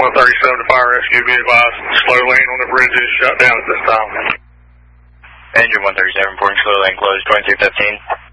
137 to fire rescue, be advised, slow lane on the bridge is shut down at this time. Engine 137, reporting slow lane closed, 2215.